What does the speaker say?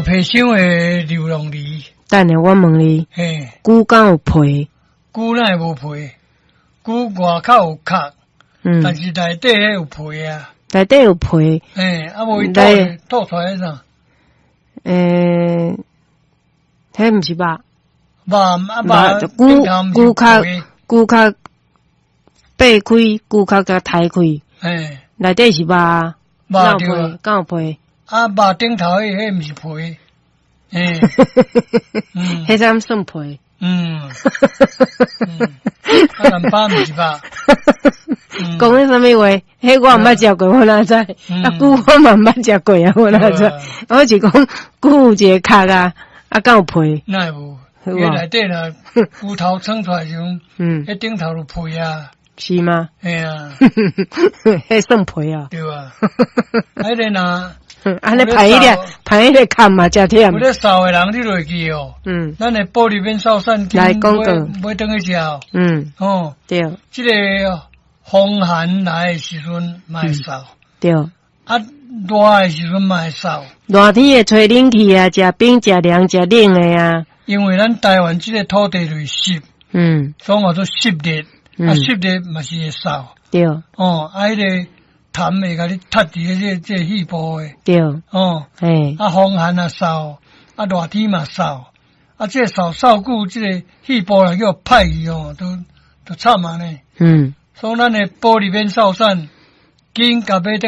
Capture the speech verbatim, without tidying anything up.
皮箱的流浪梨。 等下我问你， 嘿， 龟敢有皮？ 龟哪会无皮？龟外口有壳， 嗯， 但是内底迄有皮啊。 内底有皮。 嘿，啊无伊吐吐出来啥？ 诶，迄毋是肉。 肉啊肉， 龟龟壳龟壳掰开，龟壳甲抬开。 嘿， 内底是肉， 肉对啊， 敢有皮？ 啊，肉顶头迄迄毋是皮。嘿， 嗯，迄怎算皮？ 嗯，嗯，啊，南巴毋是吧？ 讲迄什么话？迄我毋捌食过，我哪知？啊，龟我嘛毋捌食过啊，我哪知？我是讲龟有一个壳啊，啊，敢有皮？ 那无，伊内底若骨头撑出来时阵，嗯，迄顶头有皮啊。 是吗？ 嘿啊， 迄算皮啊？ 对啊，迄个若。 安尼排迄个排迄个坎嘛，真忝。 有咧扫的人，你落记哦。嗯。咱的玻璃面扫散机， 来讲讲， 买等去食哦。 嗯。 哦， 对。 这个风寒来的时阵，卖扫。 对。 啊，热的时阵卖扫。 热天会吹冷气啊，食冰、食凉、食冷的啊。 因为咱台湾这个土地就是湿。嗯。所以我做湿热，啊湿热嘛是会扫。 对。 哦，啊迄个。痰会甲你踢伫这这肺部诶， 对， 哦，嘿，啊风寒啊扫，啊热天嘛扫，啊这扫扫久，这个肺部来叫歹去哦，都都惨啊呢。嗯，所以咱诶玻璃面扫散，紧甲买